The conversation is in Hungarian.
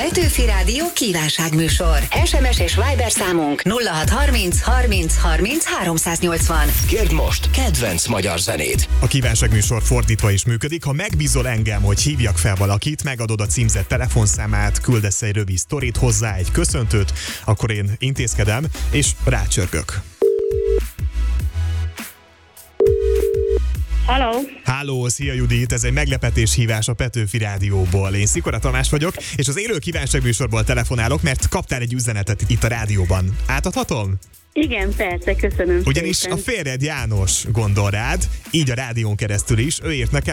Petőfi Rádió kívánságműsor. SMS és Viber számunk 0630 30 30 380. Kérd most kedvenc magyar zenét. A kívánságműsor fordítva is működik. Ha megbízol engem, hogy hívjak fel valakit, megadod a címzett telefonszámát, küldesz egy rövid sztorit hozzá, egy köszöntőt, akkor én intézkedem, és rácsörgök. Halló! Háló, szia Judit, ez egy meglepetés hívás a Petőfi Rádióból. Én Szikora Tamás vagyok, és az élő kívánságműsorból telefonálok, mert kaptál egy üzenetet itt a rádióban. Átadhatom? Igen, persze, köszönöm. Ugyanis szépen. a férjed János gondol rád, így a rádión keresztül is, ő írt nekem,